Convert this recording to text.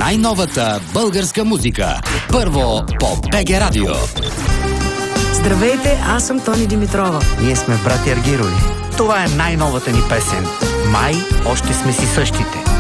най-новата българска музика. Първо по БГ Радио. Здравейте, аз съм Тони Димитрова. Ние сме братя Аргирови. Това е най-новата ни песен. Май още сме си същите.